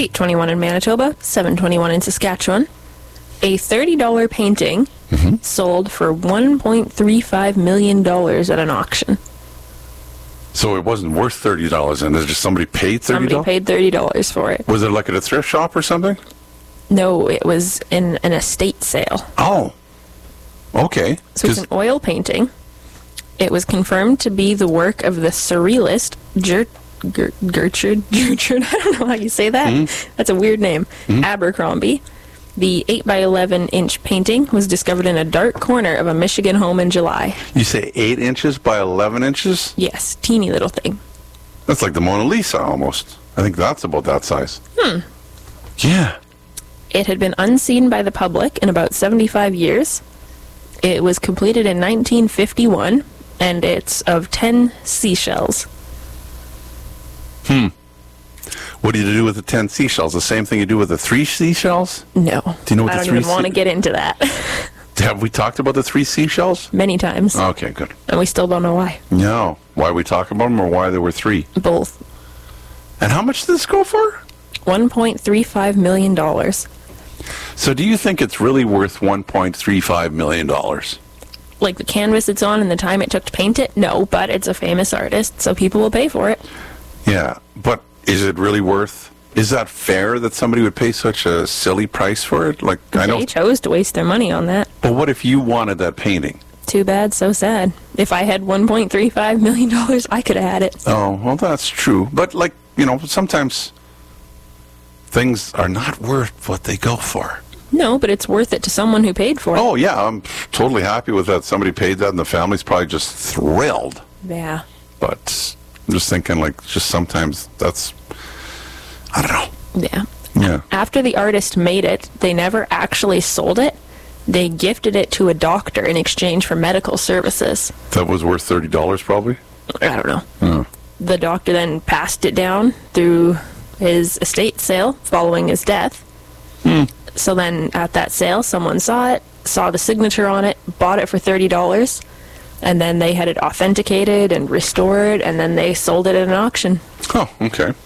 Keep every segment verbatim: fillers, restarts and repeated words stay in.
eight twenty-one in Manitoba, seven twenty-one in Saskatchewan. A thirty dollar painting mm-hmm. sold for one point three five million dollars at an auction. So it wasn't worth thirty dollars, and just somebody paid thirty dollars? Somebody paid thirty dollars for it. Was it like at a thrift shop or something? No, it was in an estate sale. Oh, okay. So it's an oil painting. It was confirmed to be the work of the surrealist Ger- Ger- Gertrude, Gertrude, I don't know how you say that. Mm-hmm. That's a weird name. Mm-hmm. Abercrombie. The eight by eleven inch painting was discovered in a dark corner of a Michigan home in July. You say eight inches by eleven inches? Yes, teeny little thing. That's like the Mona Lisa almost. I think that's about that size. Hmm. Yeah. It had been unseen by the public in about seventy-five years. It was completed in nineteen fifty-one, and it's of ten seashells. Hmm. What do you do with the ten seashells? The same thing you do with the three seashells? No. Do you know what I the don't three even want to se- get into that. Have we talked about the three seashells? Many times. Okay, good. And we still don't know why. No. Why we talk about them or why there were three? Both. And how much did this go for? one point three five million dollars. So do you think it's really worth one point three five million dollars? Like the canvas it's on and the time it took to paint it? No, but it's a famous artist, so people will pay for it. Yeah, but is it really worth... Is that fair that somebody would pay such a silly price for it? Like I know they chose to waste their money on that. But what if you wanted that painting? Too bad, so sad. If I had one point three five million dollars, I could have had it. Oh, well, that's true. But, like, you know, sometimes things are not worth what they go for. No, but it's worth it to someone who paid for it. Oh, yeah, I'm totally happy with that. Somebody paid that, and the family's probably just thrilled. Yeah. But I'm just thinking, like, just sometimes that's... I don't know. Yeah. Yeah. After the artist made it, they never actually sold it. They gifted it to a doctor in exchange for medical services. That was worth thirty dollars probably? I don't know. Oh. The doctor then passed it down through his estate sale following his death. Hmm. So then at that sale, someone saw it, saw the signature on it, bought it for thirty dollars, and then they had it authenticated and restored, and then they sold it at an auction. Oh, okay.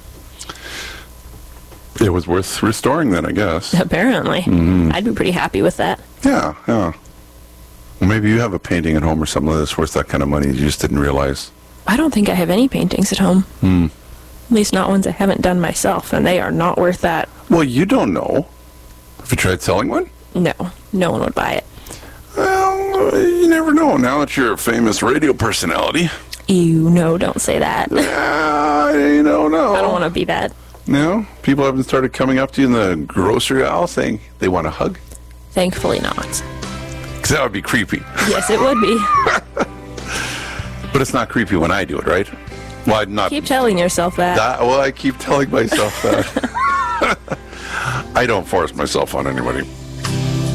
It was worth restoring then, I guess. Apparently. Mm-hmm. I'd be pretty happy with that. Yeah, yeah. Well, maybe you have a painting at home or something that's worth that kind of money you just didn't realize. I don't think I have any paintings at home. Hmm. At least not ones I haven't done myself, and they are not worth that. Well, you don't know. Have you tried selling one? No. No one would buy it. Well, you never know. Now that you're a famous radio personality. Ew, no, don't say that. Yeah, you don't know. I don't want to be that. No? People haven't started coming up to you in the grocery aisle saying they want a hug? Thankfully not. Because that would be creepy. Yes, it would be. But it's not creepy when I do it, right? Well, I'd not... Keep telling yourself that. that well, I keep telling myself that. I don't force myself on anybody.